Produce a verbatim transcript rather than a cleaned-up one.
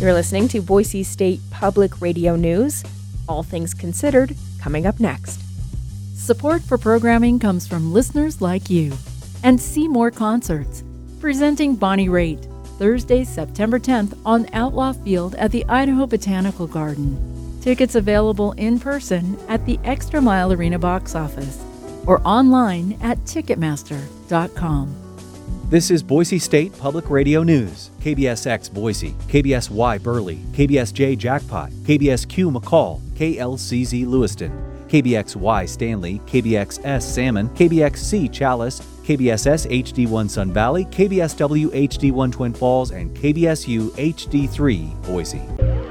You're listening to Boise State Public Radio News. All things considered, coming up next. Support for programming comes from listeners like you. And Seymour Concerts, presenting Bonnie Raitt, Thursday, September tenth on Outlaw Field at the Idaho Botanical Garden. Tickets available in person at the Extra Mile Arena box office or online at ticketmaster dot com. This is Boise State Public Radio News. K B S X Boise, K B S Y Burley, K B S J Jackpot, K B S Q McCall, K L C Z Lewiston, K B X Y Stanley, K B X S Salmon, K B X C Chalice, K B S S H D one Sun Valley, K B S W H D one Twin Falls, and K B S U H D three Boise.